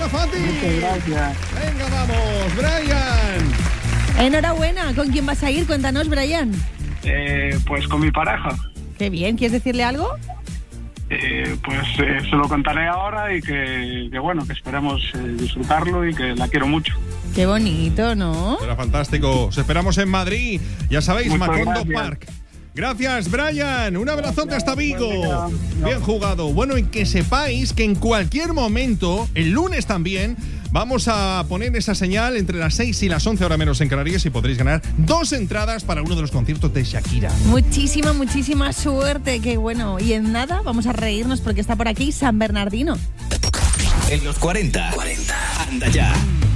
Enhorabuena, Fati. Muchas gracias. Venga, vamos, Brian. Enhorabuena. ¿Con quién vas a ir? Cuéntanos, Brian. Pues con mi pareja. Qué bien. ¿Quieres decirle algo? Se lo contaré ahora y que bueno, que esperemos disfrutarlo y que la quiero mucho. Qué bonito, ¿no? Será fantástico. Os esperamos en Madrid. Ya sabéis, Muchas Macondo gracias. Park. Gracias, Brian. Un abrazote hasta Vigo. Buen día. Bien jugado. Bueno, y que sepáis que en cualquier momento, el lunes también, vamos a poner esa señal entre las 6 y las 11 horas menos en Canarias y podréis ganar 2 entradas para uno de los conciertos de Shakira. Muchísima suerte. Qué bueno. Y en nada, vamos a reírnos porque está por aquí San Bernardino. En los 40. Anda ya.